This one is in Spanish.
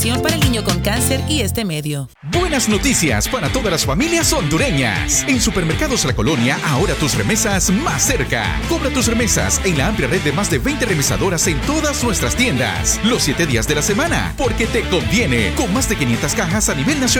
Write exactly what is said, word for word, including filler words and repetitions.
información para el niño con cáncer y este medio. Buenas noticias para todas las familias hondureñas. En Supermercados La Colonia, ahora tus remesas más cerca. Cobra tus remesas en la amplia red de más de veinte remesadoras en todas nuestras tiendas. Los siete días de la semana, porque te conviene. Con más de quinientas cajas a nivel nacional.